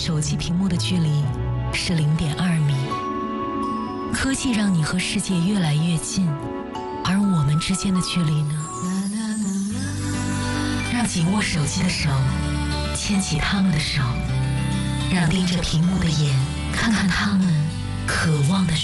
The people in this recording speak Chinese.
手机屏幕的距离是0.2米。科技让你和世界越来越近，而我们之间的距离呢？让紧握手机的手牵起他们的手，让盯着屏幕的眼看看他们渴望的